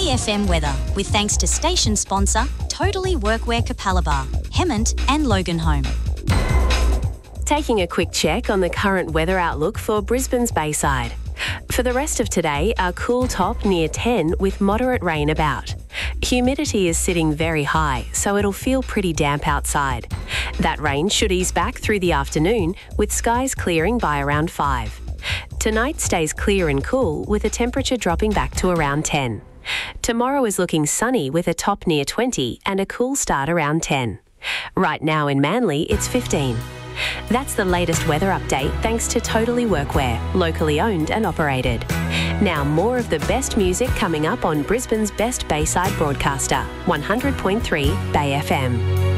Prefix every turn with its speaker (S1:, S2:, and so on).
S1: FM weather with thanks to station sponsor Totally Workwear Capalaba, Hemmant and Loganholme.
S2: Taking a quick check on the current weather outlook for Brisbane's Bayside. For the rest of today, a cool top near 10 with moderate rain about. Humidity is sitting very high, so it'll feel pretty damp outside. That rain should ease back through the afternoon, with skies clearing by around 5. Tonight stays clear and cool, with a temperature dropping back to around 10. Tomorrow is looking sunny with a top near 20 and a cool start around 10. Right now in Manly, it's 15. That's the latest weather update thanks to Totally Workwear, locally owned and operated. Now more of the best music coming up on Brisbane's best Bayside broadcaster, 100.3 Bay FM.